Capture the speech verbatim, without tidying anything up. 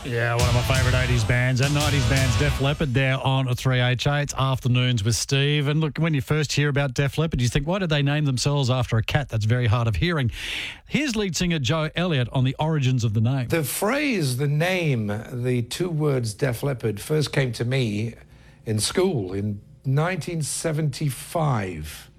Yeah, one of my favourite eighties bands and nineties bands, Def Leppard, there on three H A. It's Afternoons with Steve. And look, when you first hear about Def Leppard, you think, why did they name themselves after a cat? That's very hard of hearing. Here's lead singer Joe Elliott on the origins of the name. The phrase, the name, the two words Def Leppard first came to me in school in nineteen seventy-five.